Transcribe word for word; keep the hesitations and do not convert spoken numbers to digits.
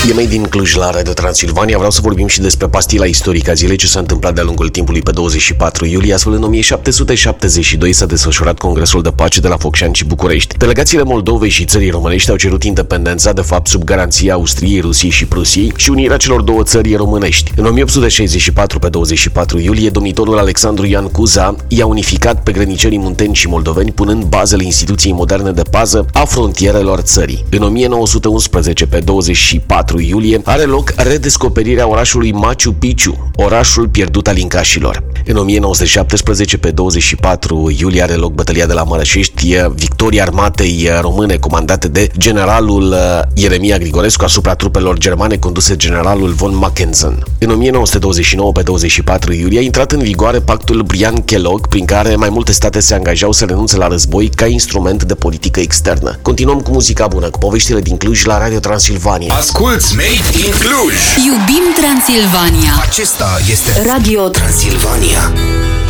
E Made in Cluj la Radio Transilvania. Vreau să vorbim și despre pastila istorică a zilei, ce s-a întâmplat de-a lungul timpului pe douăzeci și patru iulie. Astfel, în o mie șapte sute șaptezeci și doi s-a desfășurat Congresul de Pace de la Focșani și București. Delegațiile Moldovei și țării românești au cerut independența, de fapt sub garanția Austriei, Rusiei și Prusiei, și unirea celor două țări românești. În o mie opt sute șaizeci și patru, pe douăzeci și patru iulie, domnitorul Alexandru Ioan Cuza i-a unificat pe grănicerii munteni și moldoveni, punând bazele instituției moderne de pază a frontierelor țării. În o mie nouă sute unsprezece, pe douăzeci și patru iulie, are loc redescoperirea orașului Machu Picchu, orașul pierdut al incașilor. În o mie nouă sute șaptesprezece, pe douăzeci și patru iulie, are loc bătălia de la Mărășești, victoria armatei române comandate de generalul Ieremia Grigorescu asupra trupelor germane conduse generalul von Mackensen. În o mie nouă sute douăzeci și nouă, pe douăzeci și patru iulie, a intrat în vigoare pactul Briand-Kellogg, prin care mai multe state se angajau să renunțe la război ca instrument de politică externă. Continuăm cu muzica bună, cu poveștile din Cluj la Radio Transilvania. Asculți Made in Cluj! Iubim Transilvania! Acesta este Radio Transilvania.